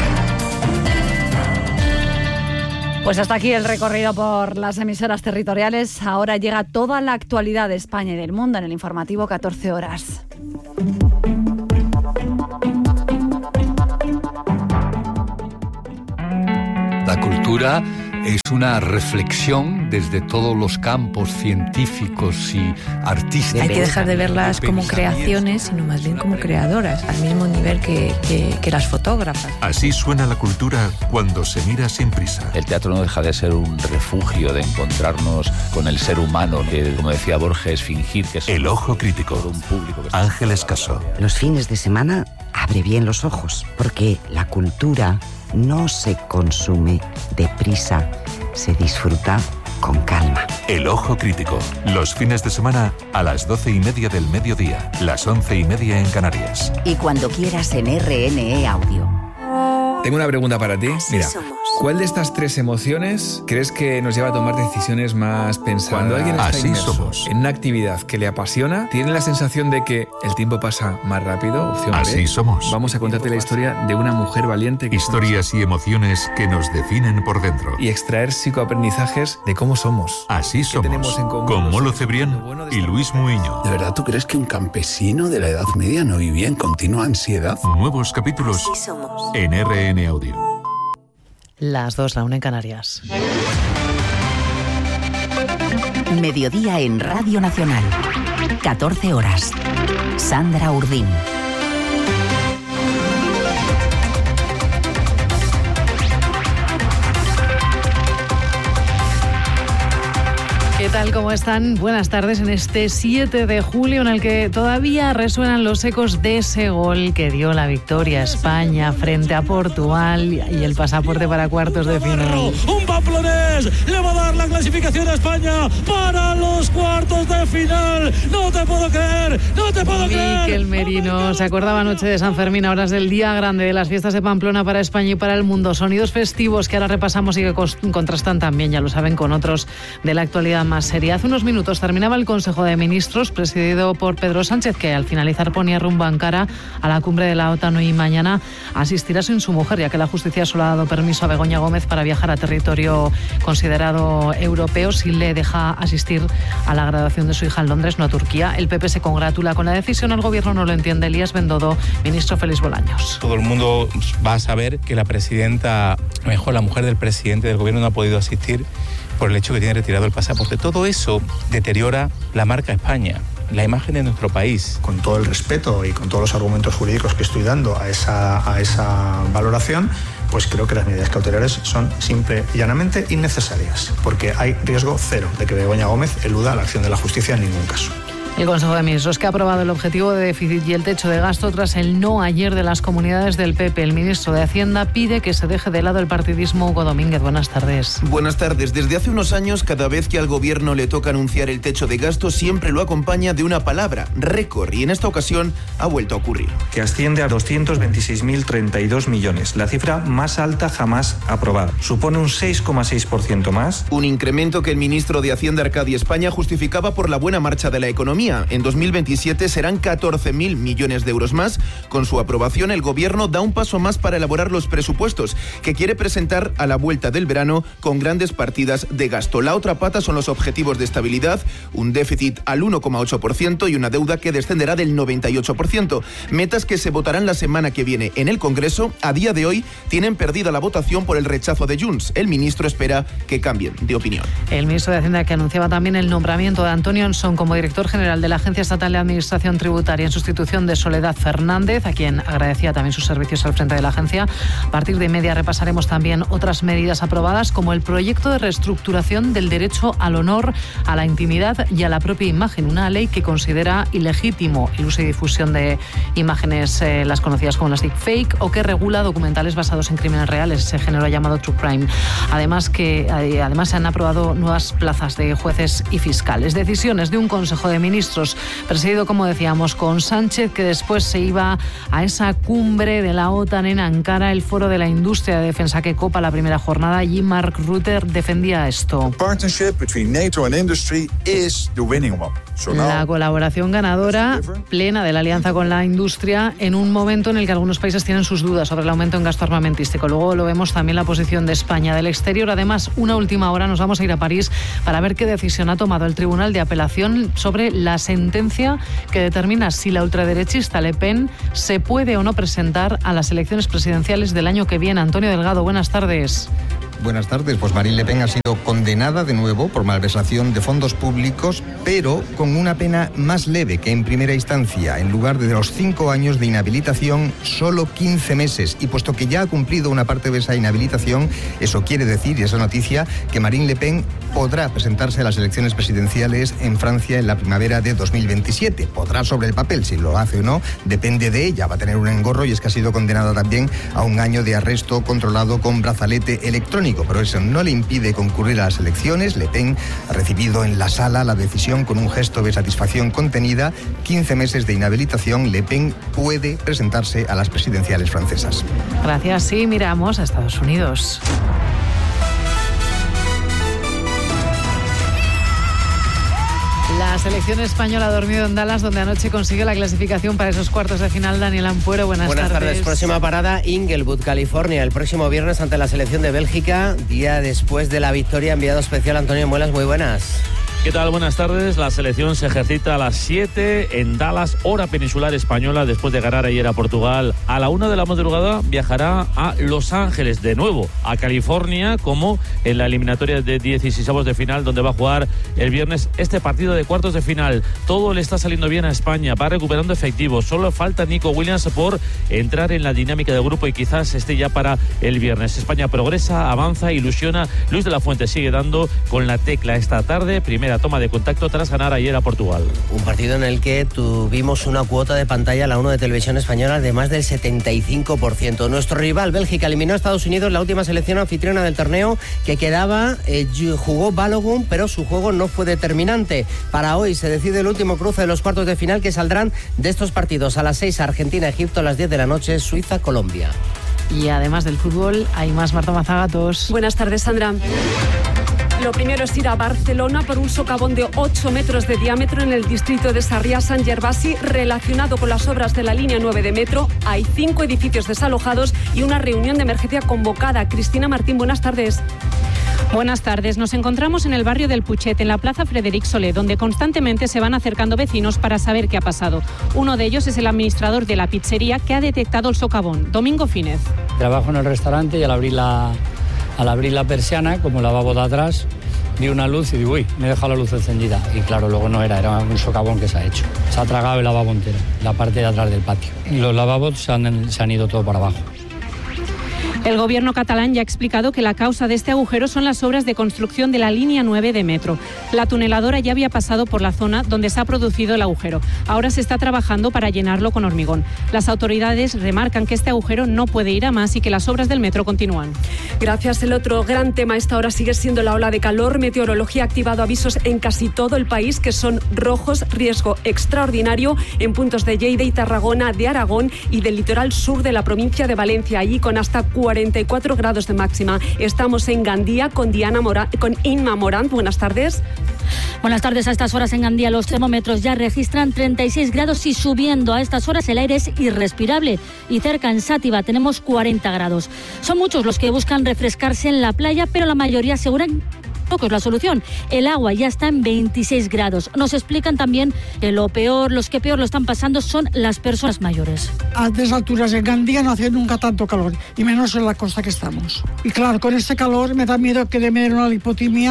Pues hasta aquí el recorrido por las emisoras territoriales. Ahora llega toda la actualidad de España y del mundo en el informativo 14 horas. La cultura es una reflexión desde todos los campos científicos y artísticos. Hay que dejar de verlas como creaciones, sino más bien como creadoras, al mismo nivel que las fotógrafas. Así suena la cultura cuando se mira sin prisa. El teatro no deja de ser un refugio de encontrarnos con el ser humano, que, como decía Borges, fingir que es El Ojo Crítico. Un público que Ángeles Caso. Los fines de semana abre bien los ojos, porque la cultura no se consume deprisa, se disfruta con calma. El Ojo Crítico. Los fines de semana a las 12:30 del mediodía, las 11:30 en Canarias. Y cuando quieras en RNE Audio. Tengo una pregunta para ti. Mira, ¿cuál de estas 3 emociones crees que nos lleva a tomar decisiones más pensadas? Cuando alguien está inmerso en una actividad que le apasiona, tiene la sensación de que el tiempo pasa más rápido. Opción Así B. somos. Vamos a contarte la historia de una mujer valiente. Historias y emociones que nos definen por dentro. Y extraer psicoaprendizajes de cómo somos. Así somos. Tenemos en común Con Molo Cebrián y Luis Muiño. ¿De verdad tú crees que un campesino de la Edad Media no vivía en continua ansiedad? Nuevos capítulos en RN Audio. Las 2, la 1 en Canarias. Mediodía en Radio Nacional. 14 horas. Sandra Urdín. ¿Qué tal? ¿Cómo están? Buenas tardes en este 7 de julio en el que todavía resuenan los ecos de ese gol que dio la victoria a España frente a Portugal y el pasaporte para cuartos de final. Un pamplonés le va a dar la clasificación a España para los cuartos de final. No te puedo creer, no te puedo creer. Miquel Merino se acordaba anoche de San Fermín, ahora es del día grande de las fiestas de Pamplona para España y para el mundo. Sonidos festivos que ahora repasamos y que contrastan también, ya lo saben, con otros de la actualidad más seria. Hace unos minutos terminaba el Consejo de Ministros presidido por Pedro Sánchez, que al finalizar ponía rumbo a Ankara a la cumbre de la OTAN y mañana asistirá sin su mujer, ya que la justicia solo ha dado permiso a Begoña Gómez para viajar a territorio considerado europeo si le deja asistir a la graduación de su hija en Londres, no a Turquía. El PP se congratula con la decisión, el gobierno no lo entiende. Elías Bendodo, ministro Félix Bolaños. Todo el mundo va a saber que la presidenta, mejor la mujer del presidente del gobierno, no ha podido asistir por el hecho que tiene retirado el pasaporte. Todo eso deteriora la marca España, la imagen de nuestro país. Con todo el respeto y con todos los argumentos jurídicos que estoy dando a esa valoración, pues creo que las medidas cautelares son simple y llanamente innecesarias, porque hay riesgo cero de que Begoña Gómez eluda la acción de la justicia en ningún caso. El Consejo de Ministros, que ha aprobado el objetivo de déficit y el techo de gasto tras el no ayer de las comunidades del PP. El ministro de Hacienda pide que se deje de lado el partidismo. Hugo Domínguez, buenas tardes. Buenas tardes. Desde hace unos años, cada vez que al gobierno le toca anunciar el techo de gasto, siempre lo acompaña de una palabra, récord, y en esta ocasión ha vuelto a ocurrir. Que asciende a 226.032 millones, la cifra más alta jamás aprobada. Supone un 6,6% más. Un incremento que el ministro de Hacienda, Arcadio España, justificaba por la buena marcha de la economía. En 2027 serán 14.000 millones de euros más. Con su aprobación, el gobierno da un paso más para elaborar los presupuestos que quiere presentar a la vuelta del verano con grandes partidas de gasto. La otra pata son los objetivos de estabilidad, un déficit al 1,8% y una deuda que descenderá del 98%. Metas que se votarán la semana que viene en el Congreso. A día de hoy tienen perdida la votación por el rechazo de Junts. El ministro espera que cambien de opinión. El ministro de Hacienda, que anunciaba también el nombramiento de Antonio Ansón como director general general de la Agencia Estatal de Administración Tributaria en sustitución de Soledad Fernández, a quien agradecía también sus servicios al frente de la agencia. A partir de 1:30 repasaremos también otras medidas aprobadas, como el proyecto de reestructuración del derecho al honor, a la intimidad y a la propia imagen, una ley que considera ilegítimo el uso y difusión de imágenes, las conocidas como las deepfake, o que regula documentales basados en crímenes reales, ese género llamado true crime. Además se han aprobado nuevas plazas de jueces y fiscales. Decisiones de un Consejo de Ministros presidido, como decíamos, con Sánchez, que después se iba a esa cumbre de la OTAN en Ankara, el foro de la industria de defensa que copa la primera jornada. Allí Mark Rutte defendía esto. La colaboración ganadora plena de la alianza con la industria en un momento en el que algunos países tienen sus dudas sobre el aumento en gasto armamentístico. Luego lo vemos también la posición de España. Del exterior, además, una última hora, nos vamos a ir a París para ver qué decisión ha tomado el Tribunal de Apelación sobre la sentencia que determina si la ultraderechista Le Pen se puede o no presentar a las elecciones presidenciales del año que viene. Antonio Delgado, buenas tardes. Buenas tardes. Pues Marine Le Pen ha sido condenada de nuevo por malversación de fondos públicos, pero con una pena más leve que en primera instancia. En lugar de los 5 años de inhabilitación, solo 15 meses. Y puesto que ya ha cumplido una parte de esa inhabilitación, eso quiere decir, y esa noticia, que Marine Le Pen podrá presentarse a las elecciones presidenciales en Francia en la primavera de 2027. Podrá sobre el papel, si lo hace o no, depende de ella. Va a tener un engorro, y es que ha sido condenada también a 1 año de arresto controlado con brazalete electrónico. Pero eso no le impide concurrir a las elecciones. Le Pen ha recibido en la sala la decisión con un gesto de satisfacción contenida. 15 meses de inhabilitación. Le Pen puede presentarse a las presidenciales francesas. Gracias. Sí, miramos a Estados Unidos. La selección española ha dormido en Dallas, donde anoche consiguió la clasificación para esos cuartos de final. Daniel Ampuero, buenas tardes. Buenas tardes. Próxima parada, Inglewood, California, el próximo viernes ante la selección de Bélgica, día después de la victoria. Enviado especial Antonio Muelas, muy buenas. ¿Qué tal? Buenas tardes. La selección se ejercita a las 7 en Dallas, hora peninsular española, después de ganar ayer a Portugal. A la 1 de la madrugada viajará a Los Ángeles, de nuevo a California, como en la eliminatoria de 16avos de final, donde va a jugar el viernes este partido de cuartos de final. Todo le está saliendo bien a España, va recuperando efectivos. Solo falta Nico Williams por entrar en la dinámica del grupo y quizás esté ya para el viernes. España progresa, avanza, ilusiona. Luis de la Fuente sigue dando con la tecla esta tarde. Primera toma de contacto tras ganar ayer a Portugal. Un partido en el que tuvimos una cuota de pantalla, la 1 de Televisión Española, de más del 75%. Nuestro rival, Bélgica, eliminó a Estados Unidos, la última selección anfitriona del torneo que quedaba. Jugó Balogun, pero su juego no fue determinante. Para hoy se decide el último cruce de los cuartos de final, que saldrán de estos partidos. A las 6, Argentina-Egipto, a las 10 de la noche, Suiza-Colombia. Y además del fútbol, hay más. Marta Mazagatos. Buenas tardes, Sandra. Lo primero es ir a Barcelona por un socavón de 8 metros de diámetro en el distrito de Sarriá-Sant Gervasi, relacionado con las obras de la línea 9 de metro. Hay 5 edificios desalojados y una reunión de emergencia convocada. Cristina Martín, buenas tardes. Buenas tardes. Nos encontramos en el barrio del Puchet, en la plaza Frederic Solé, donde constantemente se van acercando vecinos para saber qué ha pasado. Uno de ellos es el administrador de la pizzería, que ha detectado el socavón. Domingo Fínez. Trabajo en el restaurante y al abrir la persiana, como el lavabo de atrás, vi una luz y digo, uy, me he dejado la luz encendida. Y claro, luego no era un socavón que se ha hecho. Se ha tragado el lavabo entero, la parte de atrás del patio. Y los lavabos se han ido todo para abajo. El gobierno catalán ya ha explicado que la causa de este agujero son las obras de construcción de la línea 9 de metro. La tuneladora ya había pasado por la zona donde se ha producido el agujero. Ahora se está trabajando para llenarlo con hormigón. Las autoridades remarcan que este agujero no puede ir a más y que las obras del metro continúan. Gracias. El otro gran tema a esta hora sigue siendo la ola de calor. Meteorología ha activado avisos en casi todo el país, que son rojos, riesgo extraordinario en puntos de Lleida y Tarragona, de Aragón y del litoral sur de la provincia de Valencia, allí con hasta 44 grados de máxima. Estamos en Gandía con Inma Morán. Buenas tardes. Buenas tardes. A estas horas en Gandía los termómetros ya registran 36 grados y subiendo. A estas horas el aire es irrespirable y cerca en Sátiva tenemos 40 grados. Son muchos los que buscan refrescarse en la playa, pero la mayoría aseguran poco es la solución. El agua ya está en 26 grados. Nos explican también que los que peor lo están pasando son las personas mayores. A estas alturas en Gandía no hace nunca tanto calor, y menos en la costa que estamos. Y claro, con este calor me da miedo que me den una lipotimia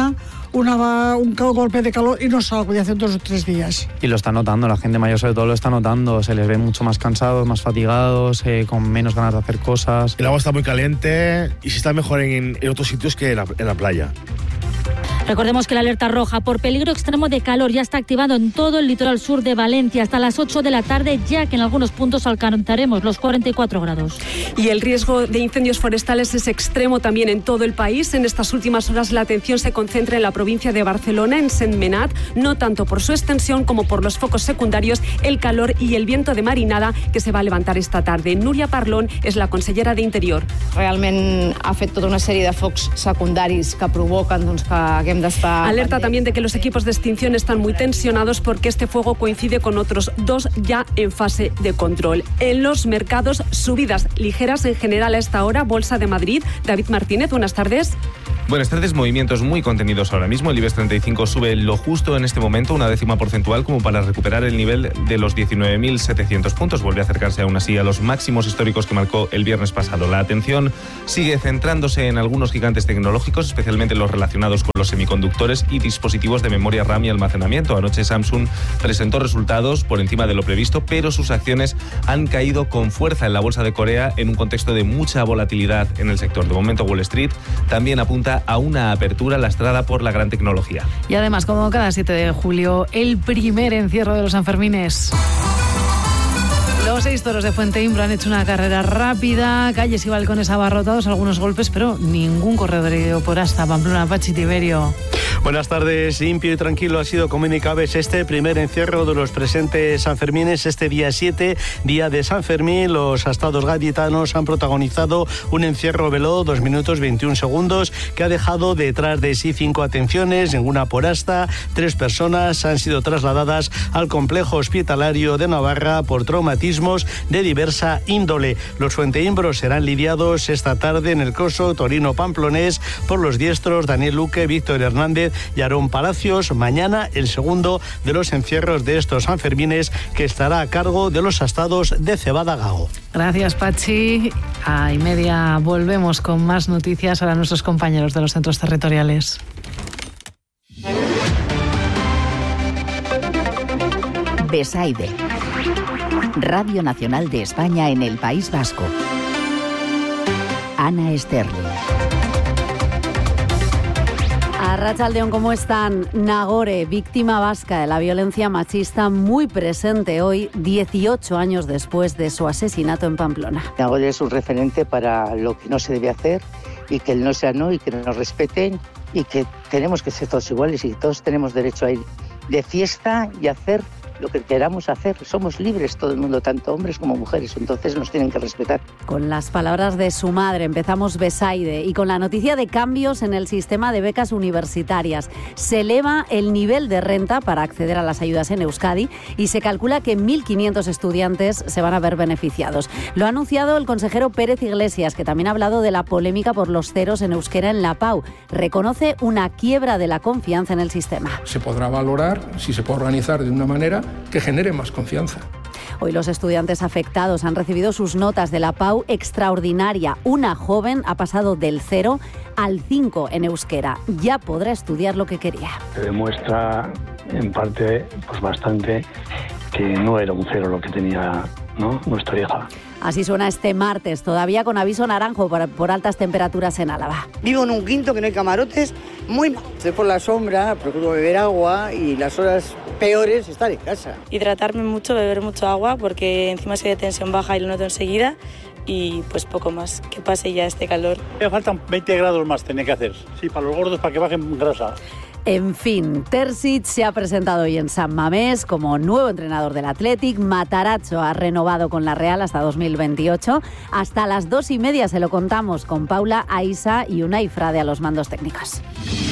un golpe de calor y no salgo, y hace 2 o 3 días. Y lo está notando, la gente mayor sobre todo lo está notando, se les ve mucho más cansados, más fatigados, con menos ganas de hacer cosas. El agua está muy caliente y se está mejor en otros sitios que en la playa. Recordemos que la alerta roja por peligro extremo de calor ya está activado en todo el litoral sur de Valencia hasta las 8 de la tarde, ya que en algunos puntos alcanzaremos los 44 grados. Y el riesgo de incendios forestales es extremo también en todo el país. En estas últimas horas la atención se concentra en la provincia de Barcelona, en Sentmenat, no tanto por su extensión como por los focos secundarios, el calor y el viento de marinada que se va a levantar esta tarde. Núria Parlon és la consellera d'Interior. Realment ha fet tota una sèrie de focs secundaris que provoquen que haguem d'estar... Alerta también de que los equipos de extinción están muy tensionados porque este fuego coincide con otros 2 ya en fase de control. En los mercados, subidas ligeras en general a esta hora. Bolsa de Madrid. David Martínez, buenas tardes. Buenas tardes, movimientos muy contenidos ahora mismo. El IBEX 35 sube lo justo en este momento, 1 décima porcentual, como para recuperar el nivel de los 19.700 puntos. Vuelve a acercarse aún así a los máximos históricos que marcó el viernes pasado. La atención sigue centrándose en algunos gigantes tecnológicos, especialmente los relacionados con los semiconductores y dispositivos de memoria RAM y almacenamiento. Anoche Samsung presentó resultados por encima de lo previsto, pero sus acciones han caído con fuerza en la bolsa de Corea en un contexto de mucha volatilidad en el sector. De momento, Wall Street también apunta a una apertura lastrada por la gran tecnología. Y además, como cada 7 de julio, el primer encierro de los Sanfermines. Los 6 toros de Fuenteimbro han hecho una carrera rápida, calles y balcones abarrotados, algunos golpes, pero ningún corredor herido por hasta Pamplona. Pachi Tiberio. Buenas tardes. Limpio y tranquilo ha sido, como indicabas, este primer encierro de los presentes Sanfermines. Este día 7, día de San Fermín, los astados gaditanos han protagonizado un encierro veloz, 2 minutos 21 segundos, que ha dejado detrás de sí 5 atenciones, ninguna por asta. 3 personas han sido trasladadas al complejo hospitalario de Navarra por traumatismos de diversa índole. Los fuenteimbros serán lidiados esta tarde en el coso torino-pamplonés por los diestros Daniel Luque, Víctor Hernández y Aarón Palacios. Mañana el segundo de los encierros de estos Sanfermines, que estará a cargo de los astados de Cebada Gago. Gracias, Pachi. A 1:30 volvemos con más noticias a nuestros compañeros de los centros territoriales. Besaide, Radio Nacional de España en el País Vasco. Ana Sterling. Arratsaldeon, ¿cómo están? Nagore, víctima vasca de la violencia machista, muy presente hoy, 18 años después de su asesinato en Pamplona. Nagore es un referente para lo que no se debe hacer, y que el no sea no, y que nos respeten, y que tenemos que ser todos iguales y que todos tenemos derecho a ir de fiesta y hacer lo que queramos hacer. Somos libres todo el mundo, tanto hombres como mujeres, entonces nos tienen que respetar. Con las palabras de su madre empezamos Besaide y con la noticia de cambios en el sistema de becas universitarias. Se eleva el nivel de renta para acceder a las ayudas en Euskadi y se calcula que 1.500 estudiantes se van a ver beneficiados. Lo ha anunciado el consejero Pérez Iglesias, que también ha hablado de la polémica por los ceros en euskera en la PAU. Reconoce una quiebra de la confianza en el sistema. Se podrá valorar si se puede organizar de una manera que genere más confianza. Hoy los estudiantes afectados han recibido sus notas de la PAU extraordinaria. Una joven ha pasado del 0 al 5 en euskera. Ya podrá estudiar lo que quería. Se demuestra en parte bastante que no era un 0 lo que tenía, ¿no?, nuestra hija. Así suena este martes, todavía con aviso naranjo por altas temperaturas en Álava. Vivo en un quinto que no hay camarotes, muy mal. Estoy por la sombra, procuro beber agua y las horas peores estar en casa. Hidratarme mucho, beber mucho agua, porque encima soy de tensión baja y lo noto enseguida. Y pues poco más, que pase ya este calor. Me faltan 20 grados más, tiene que hacer. Sí, para los gordos, para que bajen grasa. En fin, Terzic se ha presentado hoy en San Mamés como nuevo entrenador del Athletic. Matarazzo ha renovado con la Real hasta 2028. Hasta las 2:30 se lo contamos con Paula Aisa y Unai Frade a los mandos técnicos.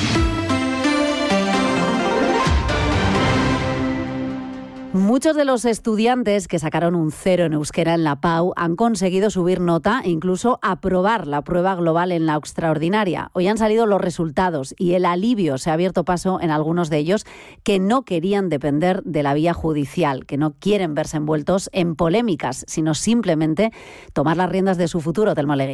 Muchos de los estudiantes que sacaron un 0 en euskera en la PAU han conseguido subir nota e incluso aprobar la prueba global en la extraordinaria. Hoy han salido los resultados y el alivio se ha abierto paso en algunos de ellos que no querían depender de la vía judicial, que no quieren verse envueltos en polémicas, sino simplemente tomar las riendas de su futuro. Telmo Leguina.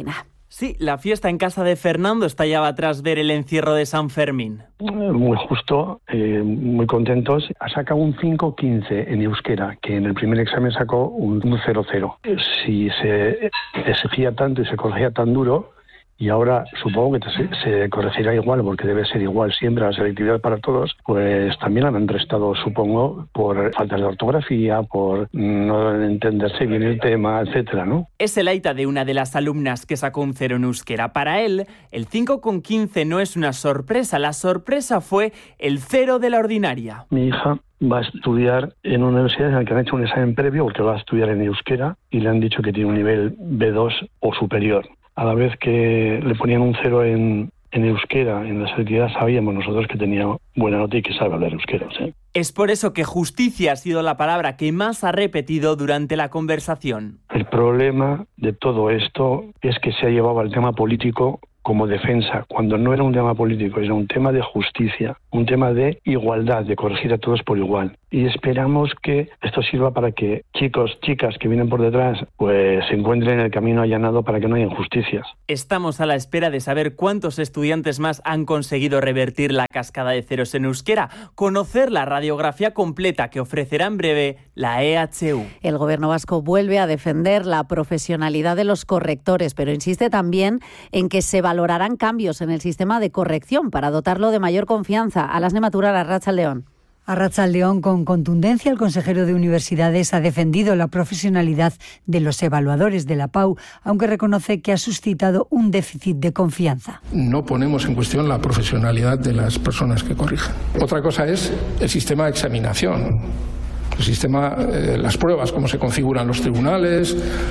Sí, la fiesta en casa de Fernando estallaba tras ver el encierro de San Fermín. Muy justo, muy contentos. Ha sacado un 5.15 en euskera, que en el primer examen sacó un 0.0. Si se exigía tanto y se corregía tan duro, y ahora supongo que se corregirá igual, porque debe ser igual siempre la selectividad para todos, pues también han restado, supongo, por faltas de ortografía, por no entenderse bien el tema, etcétera, ¿no? Es el aita de una de las alumnas que sacó un 0 en euskera. Para él, el 5,15 no es una sorpresa, la sorpresa fue el 0 de la ordinaria. Mi hija va a estudiar en una universidad en la que han hecho un examen previo, porque va a estudiar en euskera, y le han dicho que tiene un nivel B2 o superior. A la vez que le ponían un 0 en euskera, en la selectividad, sabíamos nosotros que tenía buena nota y que sabe hablar euskera, ¿sí? Es por eso que justicia ha sido la palabra que más ha repetido durante la conversación. El problema de todo esto es que se ha llevado al tema político como defensa, cuando no era un tema político, era un tema de justicia, un tema de igualdad, de corregir a todos por igual. Y esperamos que esto sirva para que chicos, chicas que vienen por detrás, pues se encuentren el camino allanado para que no haya injusticias. Estamos a la espera de saber cuántos estudiantes más han conseguido revertir la cascada de ceros en euskera, conocer la radiografía completa que ofrecerá en breve la EHU. El Gobierno vasco vuelve a defender la profesionalidad de los correctores, pero insiste también en que se valorarán cambios en el sistema de corrección para dotarlo de mayor confianza. Alasne Matura, Arratsaldeon. Arratsaldeon, con contundencia, el consejero de Universidades ha defendido la profesionalidad de los evaluadores de la PAU, aunque reconoce que ha suscitado un déficit de confianza. No ponemos en cuestión la profesionalidad de las personas que corrigen. Otra cosa es el sistema de examinación. El sistema, las pruebas, cómo se configuran los tribunales,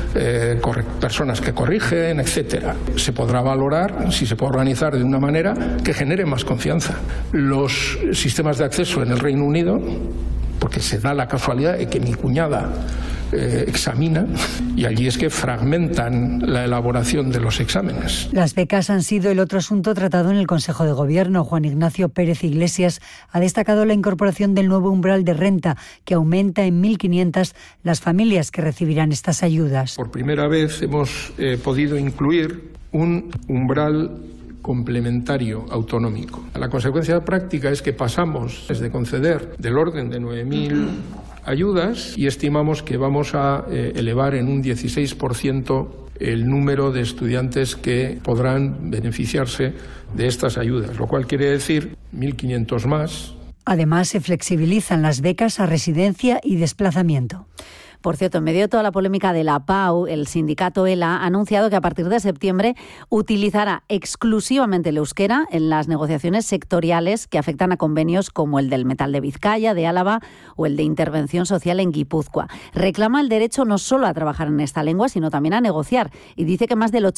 personas que corrigen, etcétera. Se podrá valorar si se puede organizar de una manera que genere más confianza. Los sistemas de acceso en el Reino Unido, porque se da la casualidad de que mi cuñada examina, y allí es que fragmentan la elaboración de los exámenes. Las becas han sido el otro asunto tratado en el Consejo de Gobierno. Juan Ignacio Pérez Iglesias ha destacado la incorporación del nuevo umbral de renta, que aumenta en 1.500 las familias que recibirán estas ayudas. Por primera vez hemos podido incluir un umbral complementario autonómico. La consecuencia práctica es que pasamos desde conceder del orden de 9.000 ayudas y estimamos que vamos a elevar en un 16% el número de estudiantes que podrán beneficiarse de estas ayudas, lo cual quiere decir 1.500 más. Además, se flexibilizan las becas a residencia y desplazamiento. Por cierto, en medio de toda la polémica de la PAU, el sindicato ELA ha anunciado que a partir de septiembre utilizará exclusivamente el euskera en las negociaciones sectoriales que afectan a convenios como el del metal de Vizcaya, de Álava o el de intervención social en Guipúzcoa. Reclama el derecho no solo a trabajar en esta lengua, sino también a negociar, y dice que más del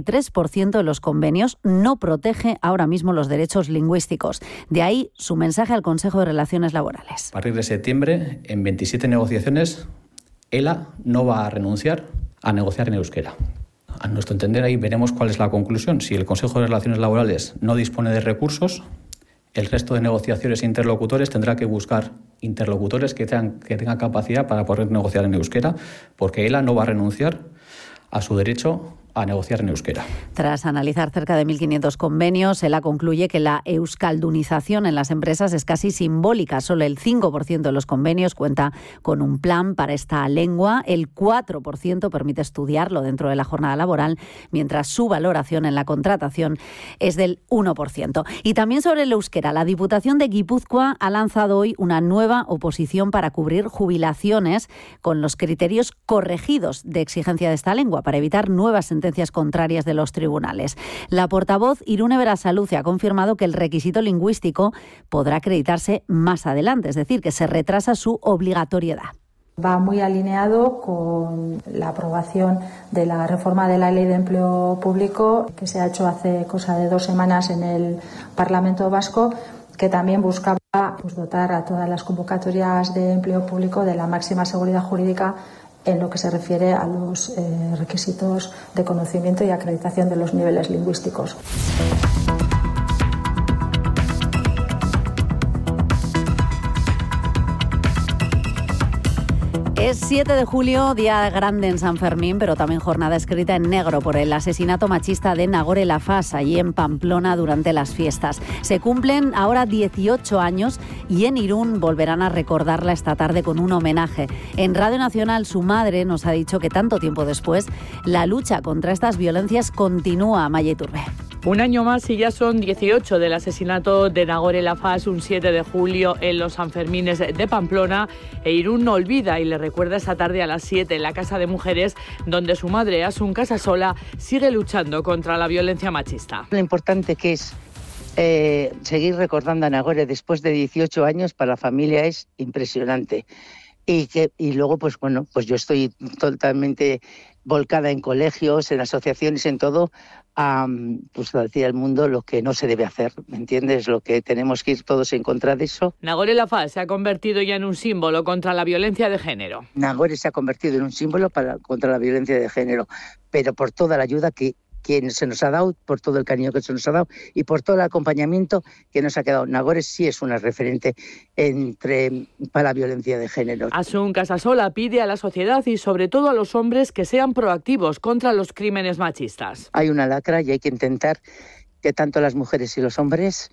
83% de los convenios no protege ahora mismo los derechos lingüísticos. De ahí su mensaje al Consejo de Relaciones Laborales. A partir de septiembre, en 27 negociaciones, ELA no va a renunciar a negociar en euskera. A nuestro entender, ahí veremos cuál es la conclusión. Si el Consejo de Relaciones Laborales no dispone de recursos, el resto de negociaciones e interlocutores tendrá que buscar interlocutores que tengan capacidad para poder negociar en euskera, porque ELA no va a renunciar a su derecho a negociar en euskera. Tras analizar cerca de 1.500 convenios, ELA concluye que la euskaldunización en las empresas es casi simbólica. Solo el 5% de los convenios cuenta con un plan para esta lengua, el 4% permite estudiarlo dentro de la jornada laboral, mientras su valoración en la contratación es del 1%. Y también sobre el euskera, la Diputación de Guipúzcoa ha lanzado hoy una nueva oposición para cubrir jubilaciones con los criterios corregidos de exigencia de esta lengua, para evitar nuevas sentencias contrarias de los tribunales. La portavoz Irune Berasaluce ha confirmado que el requisito lingüístico podrá acreditarse más adelante, es decir, que se retrasa su obligatoriedad. Va muy alineado con la aprobación de la reforma de la Ley de Empleo Público, que se ha hecho hace cosa de 2 semanas en el Parlamento Vasco, que también buscaba dotar a todas las convocatorias de empleo público de la máxima seguridad jurídica en lo que se refiere a los requisitos de conocimiento y acreditación de los niveles lingüísticos. Es 7 de julio, día grande en San Fermín, pero también jornada escrita en negro por el asesinato machista de Nagore Laffaz, allí en Pamplona durante las fiestas. Se cumplen ahora 18 años y en Irún volverán a recordarla esta tarde con un homenaje. En Radio Nacional, su madre nos ha dicho que tanto tiempo después, la lucha contra estas violencias continúa. Maya Iturbe. Un año más y ya son 18 del asesinato de Nagore Laffaz, un 7 de julio en los Sanfermines de Pamplona. E Irún no olvida y le recuerda esta tarde a las 7 en la Casa de Mujeres, donde su madre, Asun Casasola, sigue luchando contra la violencia machista. Lo importante que es seguir recordando a Nagore después de 18 años para la familia es impresionante. Y luego, pues bueno, pues yo estoy totalmente volcada en colegios, en asociaciones, en todo, pues a decir al mundo lo que no se debe hacer, ¿me entiendes? Lo que tenemos que ir todos en contra de eso. Nagore Laffaz se ha convertido ya en un símbolo contra la violencia de género. Nagore se ha convertido en un símbolo contra la violencia de género, pero por toda la ayuda que se nos ha dado, por todo el cariño que se nos ha dado y por todo el acompañamiento que nos ha quedado. Nagore sí es una referente para la violencia de género. Asun Casasola pide a la sociedad y sobre todo a los hombres que sean proactivos contra los crímenes machistas. Hay una lacra y hay que intentar que tanto las mujeres y los hombres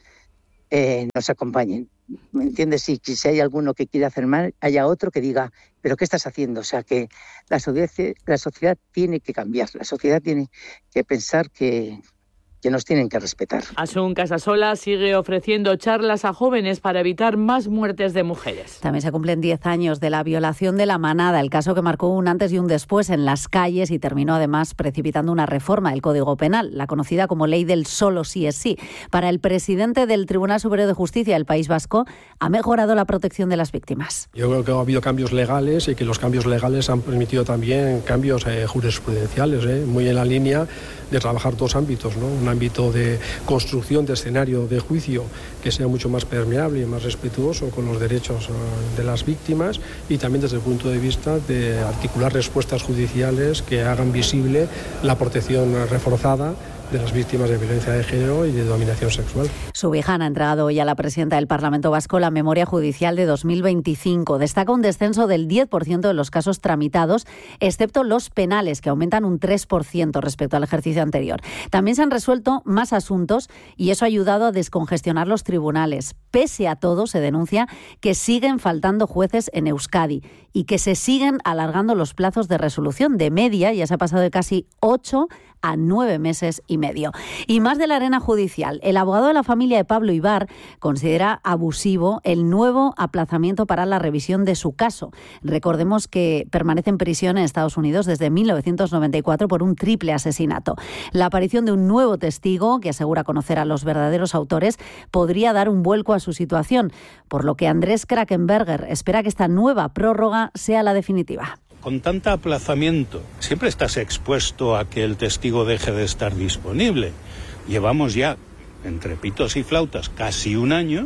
nos acompañen. ¿Me entiendes? Si hay alguno que quiere hacer mal, haya otro que diga, ¿pero qué estás haciendo? O sea, que la sociedad tiene que cambiar, la sociedad tiene que pensar que nos tienen que respetar. Asun Casasola sigue ofreciendo charlas a jóvenes para evitar más muertes de mujeres. También se cumplen 10 años de la violación de La Manada, el caso que marcó un antes y un después en las calles y terminó además precipitando una reforma del Código Penal, la conocida como ley del solo sí es sí. Para el presidente del Tribunal Superior de Justicia del País Vasco, ha mejorado la protección de las víctimas. Yo creo que ha habido cambios legales y que los cambios legales han permitido también cambios jurisprudenciales, muy en la línea de trabajar dos ámbitos, ¿no? Un ámbito de construcción de escenario de juicio que sea mucho más permeable y más respetuoso con los derechos de las víctimas y también desde el punto de vista de articular respuestas judiciales que hagan visible la protección reforzada de las víctimas de violencia de género y de dominación sexual. Subijana ha entregado hoy a la presidenta del Parlamento Vasco la memoria judicial de 2025. Destaca un descenso del 10% de los casos tramitados, excepto los penales, que aumentan un 3% respecto al ejercicio anterior. También se han resuelto más asuntos y eso ha ayudado a descongestionar los tribunales. Pese a todo, se denuncia que siguen faltando jueces en Euskadi y que se siguen alargando los plazos de resolución. De media ya se ha pasado de casi 8 a 9 meses y medio. Y más de la arena judicial. El abogado de la familia de Pablo Ibar considera abusivo el nuevo aplazamiento para la revisión de su caso. Recordemos que permanece en prisión en Estados Unidos desde 1994 por un triple asesinato. La aparición de un nuevo testigo, que asegura conocer a los verdaderos autores, podría dar un vuelco a su situación, por lo que Andrés Krakenberger espera que esta nueva prórroga sea la definitiva. Con tanto aplazamiento, siempre estás expuesto a que el testigo deje de estar disponible. Llevamos ya, entre pitos y flautas, casi un año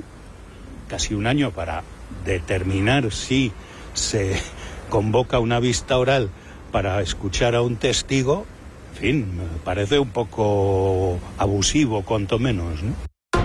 para determinar si se convoca una vista oral para escuchar a un testigo. En fin, me parece un poco abusivo, cuanto menos, ¿no?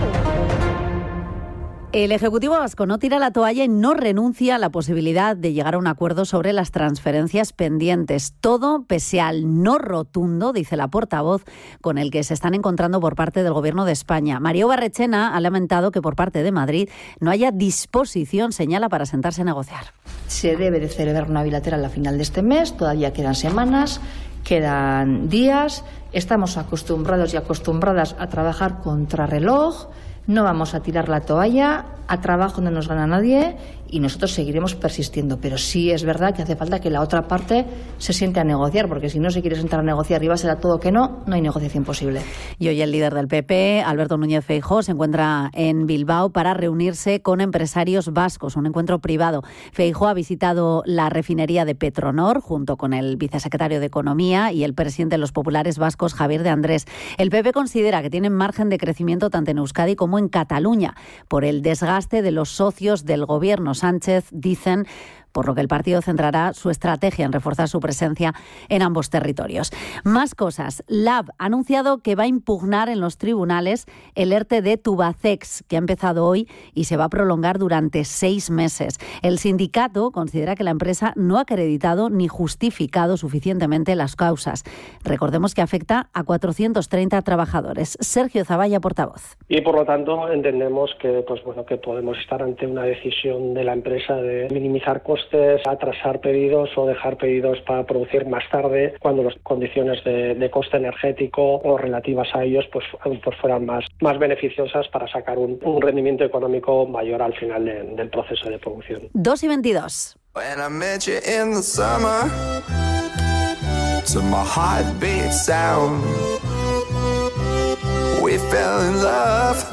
El Ejecutivo vasco no tira la toalla y no renuncia a la posibilidad de llegar a un acuerdo sobre las transferencias pendientes. Todo pese al no rotundo, dice la portavoz, con el que se están encontrando por parte del Gobierno de España. Mario Barrechena ha lamentado que por parte de Madrid no haya disposición, señala, para sentarse a negociar. Se debe de celebrar una bilateral a final de este mes, todavía quedan semanas, quedan días, estamos acostumbrados y acostumbradas a trabajar contrarreloj. No vamos a tirar la toalla, a trabajo no nos gana nadie y nosotros seguiremos persistiendo. Pero sí es verdad que hace falta que la otra parte se siente a negociar, porque si no se quiere sentar a negociar y va a ser a todo que no hay negociación posible. Y hoy el líder del PP, Alberto Núñez Feijóo, se encuentra en Bilbao para reunirse con empresarios vascos, un encuentro privado. Feijóo ha visitado la refinería de Petronor junto con el vicesecretario de Economía y el presidente de los populares vascos, Javier de Andrés. El PP considera que tienen margen de crecimiento tanto en Euskadi como en Cataluña por el desgaste de los socios del gobierno. Sánchez, dicen, por lo que el partido centrará su estrategia en reforzar su presencia en ambos territorios. Más cosas. LAB ha anunciado que va a impugnar en los tribunales el ERTE de Tubacex, que ha empezado hoy y se va a prolongar durante 6 meses. El sindicato considera que la empresa no ha acreditado ni justificado suficientemente las causas. Recordemos que afecta a 430 trabajadores. Sergio Zavalla, portavoz. Y por lo tanto entendemos que que podemos estar ante una decisión de la empresa de minimizar costes, atrasar pedidos o dejar pedidos para producir más tarde cuando las condiciones de coste energético o relativas a ellos pues fueran más beneficiosas para sacar un rendimiento económico mayor al final del proceso de producción. 2:22. To my heartbeat sound, we fell in love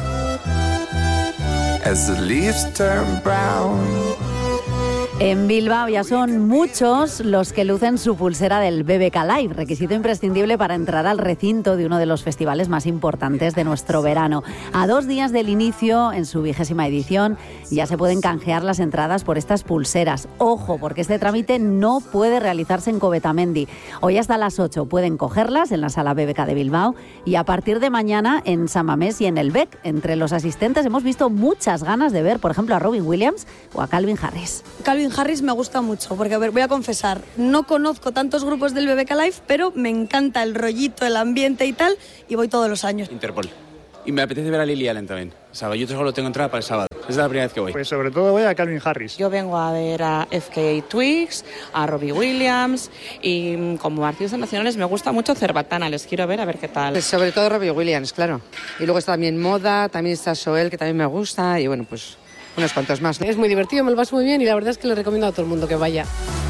as the leaves turn brown. En Bilbao ya son muchos los que lucen su pulsera del BBK Live, requisito imprescindible para entrar al recinto de uno de los festivales más importantes de nuestro verano. A 2 días del inicio, en su 20ª edición, ya se pueden canjear las entradas por estas pulseras. Ojo, porque este trámite no puede realizarse en Covetamendi. Hoy hasta las 8 pueden cogerlas en la sala BBK de Bilbao y a partir de mañana en San Mamés y en el BEC. Entre los asistentes hemos visto muchas ganas de ver, por ejemplo, a Robin Williams o a Calvin Harris. Calvin Harris me gusta mucho, porque a ver, voy a confesar, no conozco tantos grupos del BBK Live, pero me encanta el rollito, el ambiente y tal, y voy todos los años. Interpol. Y me apetece ver a Lily Allen también. O sea, yo solo tengo entrada para el sábado. Es la primera vez que voy. Pues sobre todo voy a Calvin Harris. Yo vengo a ver a FKA Twigs, a Robbie Williams y como artistas nacionales me gusta mucho Cerbatana. Les quiero ver a ver qué tal. Pues sobre todo Robbie Williams, claro. Y luego está también Moda, también está Soel, que también me gusta y bueno, pues unos cuantos más. Es muy divertido, me lo paso muy bien y la verdad es que le recomiendo a todo el mundo que vaya.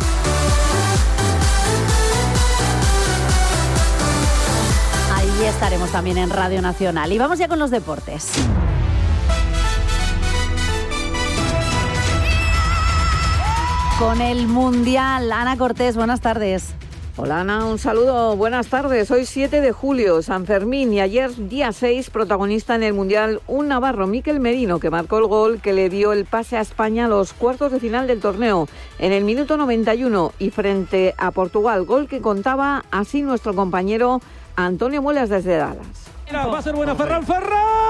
Ahí estaremos también en Radio Nacional. Y vamos ya con los deportes. Con el Mundial, Ana Cortés, buenas tardes. Hola Ana, un saludo, buenas tardes. Hoy 7 de julio, San Fermín, y ayer día 6, protagonista en el Mundial, un navarro, Mikel Merino, que marcó el gol que le dio el pase a España a los cuartos de final del torneo en el minuto 91 y frente a Portugal, gol que contaba así nuestro compañero Antonio Muelas desde Dallas. Va a ser buena Ferran.